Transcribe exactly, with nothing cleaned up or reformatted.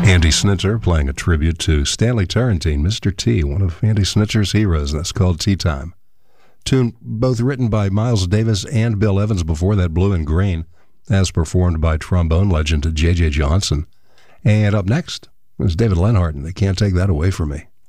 Andy Snitzer playing a tribute to Stanley Tarantine, Mister T, one of Andy Snitzer's heroes. That's called Tea Time. Tune both written by Miles Davis and Bill Evans, before that Blue and Green, as performed by trombone legend J J Johnson. And up next is David Lenhart, and they can't take that away from me.